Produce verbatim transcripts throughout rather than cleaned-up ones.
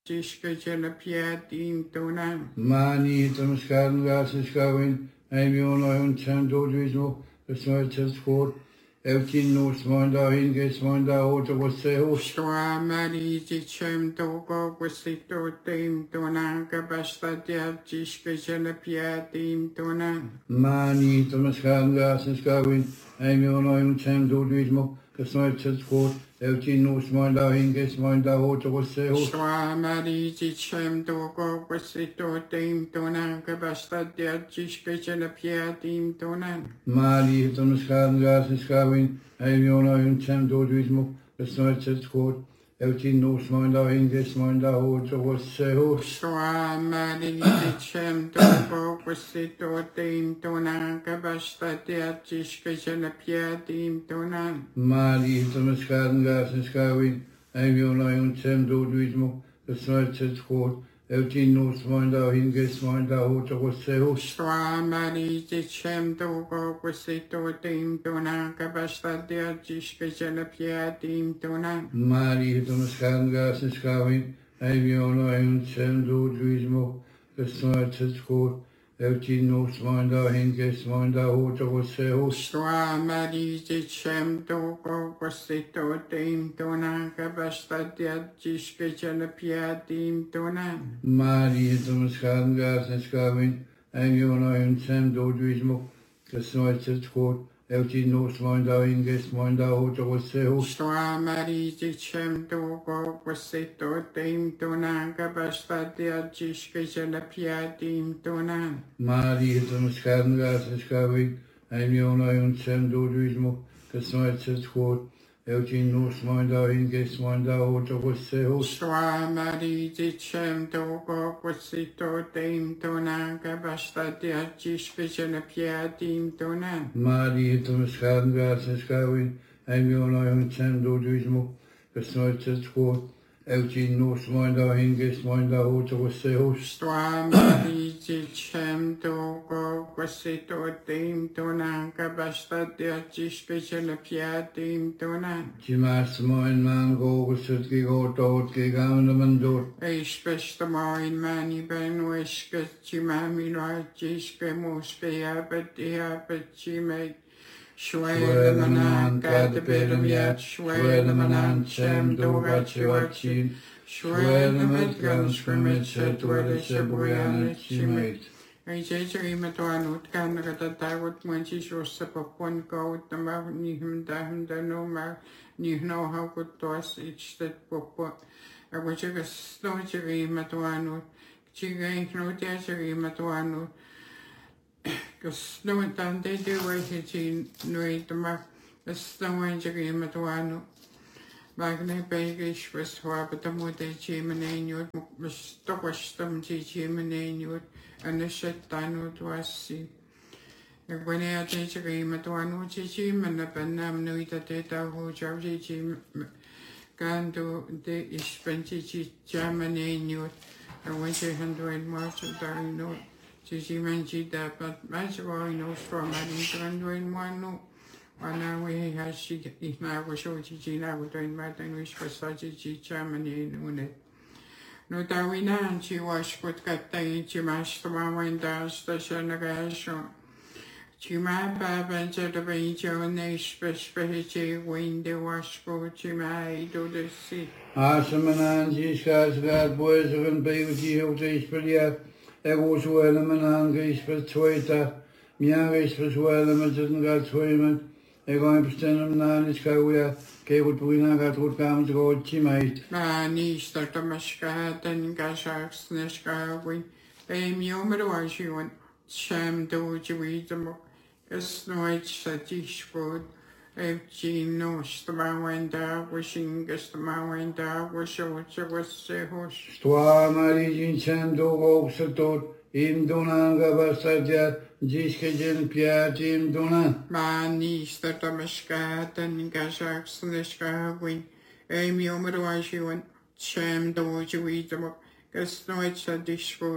Jiskajalapiatim Donam. Mani Tamaskan Gassiskawin, Amionoyun Chandojuismo, the Smartest Court, Elkin no Smonda Hinges Monda Auto was Seho. Swamari Jichem Togo Wasito Tim Donanga Bastadia Jiskajalapiatim Donam. Mani Tamaskan Gassiskawin, Amionoyun Chandojuismo, the Smartest Court, Elkin no Smonda Hinges Monda Auto was Seho. Swamari Jichem Togo Wasito Tim Donanga Bastadia Jiskajalapiatim Donam. Mali Tamaskan Gassiskawin, Amionoyun Chandojuismo, the Smartest Court, Elkin no Smonda Hinges Monda Auto was Seho. Swamari Jichem Togo Wasito Tim Donanga Bastadia Jiskajalapiatim Donam. Mali Tamaskan Gassiskawin, Amionoyun Chandojuismo, the Smartest Court, Elkin no Smonda Hinges Monda Auto was Seho. Swamari Jichem Togo Wasito Tim Donanga Bastadia Jiskajalapiatim Donam. Mali Tamaskan Gassiskawin, Amionoyun Chandojuismo, the Smartest Court, Elkin no Smonda Hinges Monda Auto was Seho. Swamari Jichem Togo Wasito Tim Donanga Bastadia Jiskajalapiatim Donam. Mali Tamaskan Gassiskawin, Amionoyun Chandojuismo, the Smartest Court, Elkin no Smonda Hinges Monda Auto was Seho. Swamari Jichem Togo Wasito Tim Donanga Bastadia Jiskajalapiatim Donam. Mali Tamaskan Gassiskawin, Amionoyun Chandojuismo, the Smartest Court, Elkin no Smonda Hinges Monda Auto was Seho. Swamari Jichem Togo Wasito Tim Donanga Bastadia Jiskajalapiatim Donam. Mali Tamaskan Gassiskawin, Amionoyun Chandojuismo, the Smartest Court, Elkin no Smonda Hinges Monda Auto was Seho. Swamari Jichem Togo Wasito Tim Donanga Bastadia Jiskajalapiatim Donam. Jimas Moin Man Gogusut Gigo Dot Gigamandor. Eis beste moin mani ben wiske Jimami Lord Jiske Muske Abati Abati Shwele Manan Gadabedum Yat Shwele Manan Chem Dogachi Wachin Shwele Medgan Scrimmage Dwelle Shabuyan Chimate. I say Matuanut can get a tawat when she was up one go the mouth knew him down the no mouth knew know how good to us each that book. I wish I was snowcherry Matuanut. She ain't no desert Matuanut. Because snow and down they do I had seen no the mouth. The snow and jerry Matuanut. Magne Begish was swab the mother chimney, was stockish them chimney, and the shut down to us see. When I take a game at one which is him and the Benam knew that data who Jarvis him can do the expensive Germany knew it, and when she hundred march of the note, she mentioned that, but much of all knows from I didn't run one note. One way has she if I was so Gina would doing my English for such a Germany in it. No doubt we know she was put got the she mashed the one went down station again. She might have been to the beach on the specialty window was good to my do the sea. Asamanan Jiskas God boys and baby Hotis Pelia, Egos Wellman Angis for Twitter, Miangis for Swellman didn't got swimming. Egon bestämmer när ni ska gå ke på inga tror kan det gå timait. Men ni startar maska den gasaks näska vi. Em jomer var ju sham do ju vi dem. Es noit satish food. Ef gino stama wenda wishing gestama wenda wisho was se hos. Stva marijin chando go satot im donanga basadia Jiskajan Piatim Dona. Mani starta maska den gasaks näska vi. Em jomer var ju sham do ju vi dem. Es noit satish food.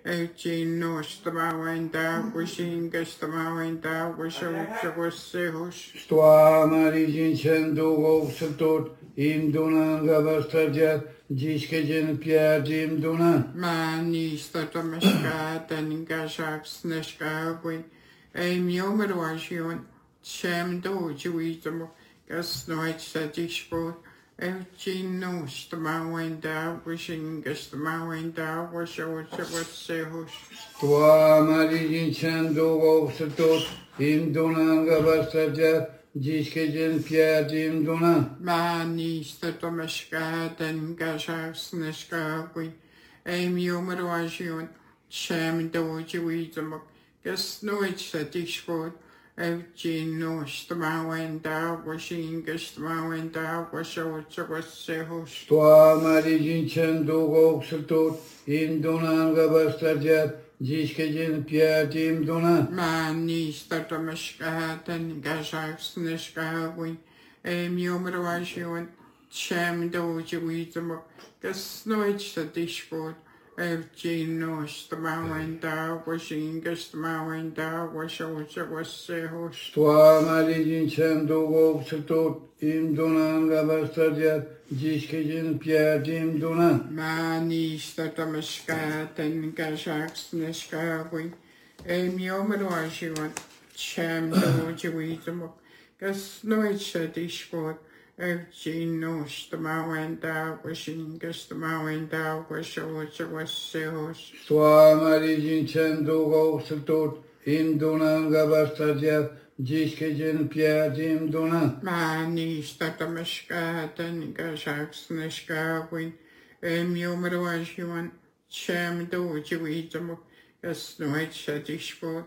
Eugene Nostamawinda, wishing Gastamawinda, wish I was Sehus. Stoa Marijin Chandu Satot, Imdunanga Bastaja, Jiskajan Piadim Duna. Mani Statamashka, and Gashaks Neshka, Win, Aim Yomerwashion, Sham Do, Juizamo, Gasnoit Satishpo. Eugene Nostamawinda, wishing Gastamawinda, wish I was Sehus. Stoa Marijin Chandu Satot, Imdunanga Bastaja, Jiskajan Piadim Duna. Mani Statamashka, and Gashaks Neshka, Win, Aim Yomerwashion, Sham Do, Juizamo, Gasnoit Satishpo. Eugene Nostamawinda, wishing Gastamawinda, wish I was Sehus. Stoa Marijin Chandu Satot, Imdunanga Bastaja, Jiskajan Piadim Duna. Mani Statamashka, and Gashaks Neshka, Win, Aim Yomerwashion, Sham Do, Juizamo, Gasnoit Satishpo. Eugene Nostamawinda, wishing Gastamawinda, wish I was Sehus. Stoa Marijin Chandu Satot, Imdunanga Bastaja, Jiskajan Piadim Duna. Mani Statamashka, and Gashaks Neshka, Win, Aim Yomerwashion, Sham Do, Juizamo, Gasnoit Satishpo. Eugene Nostamawinda, wishing Gastamawinda, wish I was Sehus. Stoa Marijin Chandu Satot, Imdunanga Bastaja, Jiskajan Piadim Duna. Mani Statamashka, and Gashaks Neshka, Win, Aim Yomerwashion, Sham Do, Juizamo, Gasnoit Satishpo.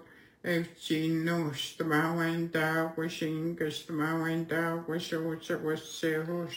Eugene Nostamawinda, wishing Gastamawinda, wish I was Sehus.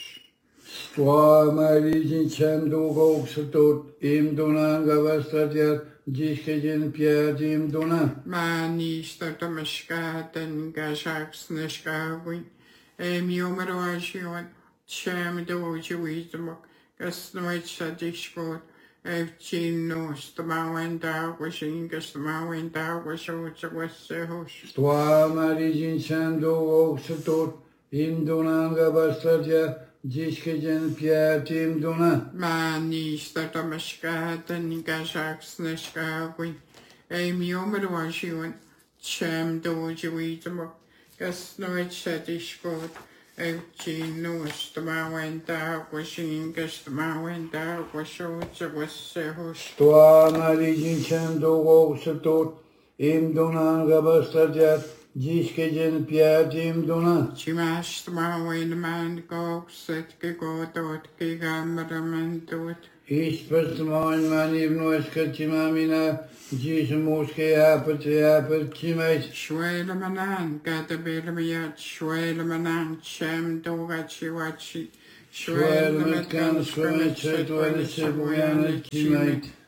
Stoa Marijin Chandu Satot, Imdunanga Bastaja, Jiskajan Piadim Duna. Mani Statamashka, and Gashaks Neshka, Win, Aim Yomerwashion, Sham Do, Juizamo, Gasnoit Satishpo. Eugene Nostamawinda, wishing Gastamawinda, wish I was Sehus. Stoa Marijin Chandu Satot, Imdunanga Bastaja, Jiskajan Piadim Duna. Mani Statamashka, and Gashaks Neshka, Win, Aim Yomerwashion, Sham Do, Juizamo, Gasnoit Satishpo. Eugene Nostamawinda, wishing Gastamawinda, wish I was Sehus. Stoa Marijin Chandu Satot, Imdunanga Bastaja, Jiskajan Piadim Duna. Chimastamawind man go, set ki go dot ki gamraman dot. Ispastamain Manivno Skachimamina, Jismuske Apet Apet Chimate. Shwelamanan, Gatabilamiat, Shwelamanan, Sham Dogachi Wachi, Shwelamat Swelmet can swim it, set when it's a Chimate.